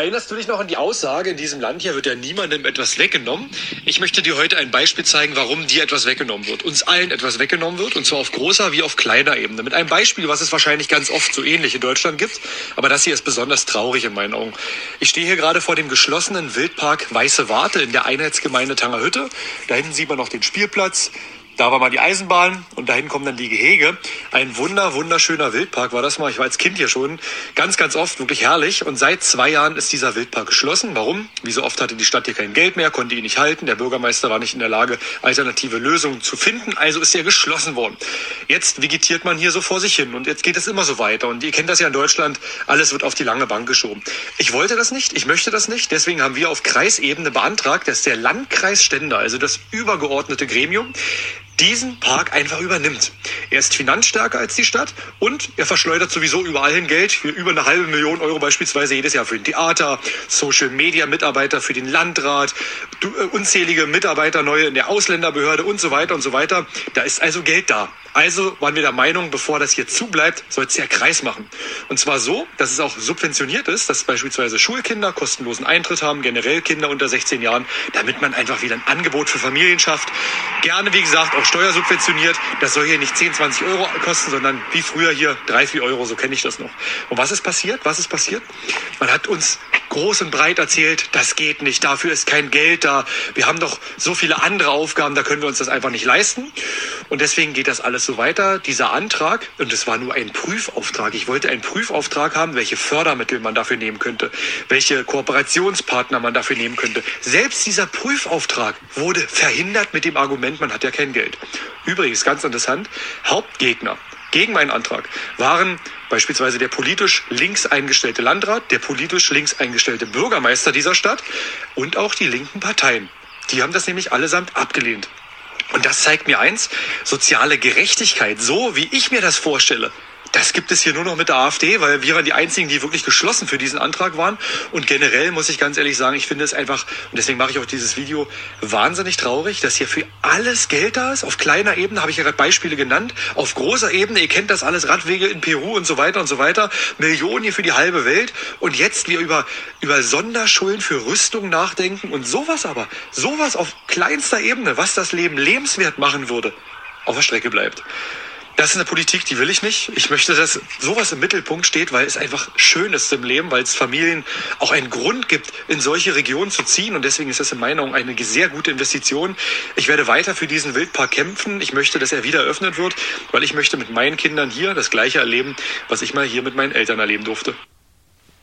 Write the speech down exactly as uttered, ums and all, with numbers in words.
Erinnerst du dich noch an die Aussage, in diesem Land hier wird ja niemandem etwas weggenommen? Ich möchte dir heute ein Beispiel zeigen, warum dir etwas weggenommen wird. Uns allen etwas weggenommen wird, und zwar auf großer wie auf kleiner Ebene. Mit einem Beispiel, was es wahrscheinlich ganz oft so ähnlich in Deutschland gibt. Aber das hier ist besonders traurig in meinen Augen. Ich stehe hier gerade vor dem geschlossenen Wildpark Weiße Warte in der Einheitsgemeinde Tangerhütte. Da hinten sieht man noch den Spielplatz. Da war mal die Eisenbahn und dahin kommen dann die Gehege. Ein wunder, wunderschöner Wildpark war das mal. Ich war als Kind hier schon ganz, ganz oft, wirklich herrlich. Und seit zwei Jahren ist dieser Wildpark geschlossen. Warum? Wie so oft hatte die Stadt hier kein Geld mehr, konnte ihn nicht halten. Der Bürgermeister war nicht in der Lage, alternative Lösungen zu finden. Also ist er geschlossen worden. Jetzt vegetiert man hier so vor sich hin und jetzt geht es immer so weiter. Und ihr kennt das ja in Deutschland, alles wird auf die lange Bank geschoben. Ich wollte das nicht, ich möchte das nicht. Deswegen haben wir auf Kreisebene beantragt, dass der Landkreis Stendal, also das übergeordnete Gremium, diesen Park einfach übernimmt. Er ist finanzstärker als die Stadt und er verschleudert sowieso überall hin Geld, für über eine halbe Million Euro beispielsweise jedes Jahr für den Theater, Social-Media-Mitarbeiter für den Landrat, unzählige Mitarbeiter neue in der Ausländerbehörde und so weiter und so weiter. Da ist also Geld da. Also waren wir der Meinung, bevor das hier zubleibt, soll es der Kreis machen. Und zwar so, dass es auch subventioniert ist, dass beispielsweise Schulkinder kostenlosen Eintritt haben, generell Kinder unter sechzehn Jahren, damit man einfach wieder ein Angebot für Familien schafft. Gerne, wie gesagt, auch steuersubventioniert. Das soll hier nicht zehn, zwanzig Euro kosten, sondern wie früher hier drei, vier Euro, so kenne ich das noch. Und was ist passiert? Was ist passiert? Man hat uns groß und breit erzählt, das geht nicht, dafür ist kein Geld da. Wir haben doch so viele andere Aufgaben, da können wir uns das einfach nicht leisten. Und deswegen geht das alles so weiter. Dieser Antrag, und es war nur ein Prüfauftrag, ich wollte einen Prüfauftrag haben, welche Fördermittel man dafür nehmen könnte, welche Kooperationspartner man dafür nehmen könnte. Selbst dieser Prüfauftrag wurde verhindert mit dem Argument, man hat ja kein Geld. Übrigens, ganz interessant, Hauptgegner gegen meinen Antrag waren beispielsweise der politisch links eingestellte Landrat, der politisch links eingestellte Bürgermeister dieser Stadt und auch die linken Parteien. Die haben das nämlich allesamt abgelehnt. Und das zeigt mir eins, soziale Gerechtigkeit, so wie ich mir das vorstelle, das gibt es hier nur noch mit der AfD, weil wir waren die einzigen, die wirklich geschlossen für diesen Antrag waren. Und generell muss ich ganz ehrlich sagen, ich finde es einfach, und deswegen mache ich auch dieses Video, wahnsinnig traurig, dass hier für alles Geld da ist. Auf kleiner Ebene habe ich ja gerade Beispiele genannt. Auf großer Ebene, ihr kennt das alles, Radwege in Peru und so weiter und so weiter. Millionen hier für die halbe Welt. Und jetzt wir über, über Sonderschulden für Rüstung nachdenken. Und sowas aber, sowas auf kleinster Ebene, was das Leben lebenswert machen würde, auf der Strecke bleibt. Das ist eine Politik, die will ich nicht. Ich möchte, dass sowas im Mittelpunkt steht, weil es einfach schön ist im Leben, weil es Familien auch einen Grund gibt, in solche Regionen zu ziehen. Und deswegen ist das in meiner Meinung eine sehr gute Investition. Ich werde weiter für diesen Wildpark kämpfen. Ich möchte, dass er wieder eröffnet wird, weil ich möchte mit meinen Kindern hier das Gleiche erleben, was ich mal hier mit meinen Eltern erleben durfte.